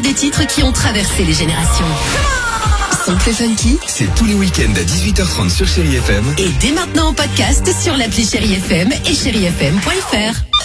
des titres qui ont traversé les générations. Simple et funky, c'est tous les week-ends à 18h30 sur Chérie FM. Et dès maintenant en podcast sur l'appli Chérie FM et chérifm.fr.